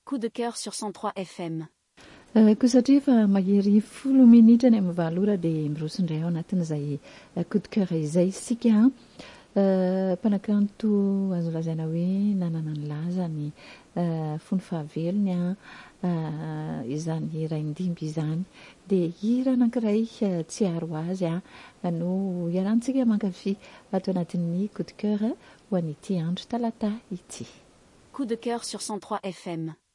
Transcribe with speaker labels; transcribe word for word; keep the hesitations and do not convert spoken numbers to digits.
Speaker 1: Coup de cœur sur cent trois F M.
Speaker 2: Ko satria fa mahery folo minitra ny amin'ny valora dia mirosondray ao anatin'izay coup de cœur izay sika mpanakanto azo lazaina hoe nanana ny laza ny fony fahavelony a izany raindimby izany dia hira anankiray tsy aro azy a no iarantsika mankafy ato anatin'ny coup de cœur ho an'ity andro talata ity.
Speaker 1: Coup de cœur sur cent trois F M.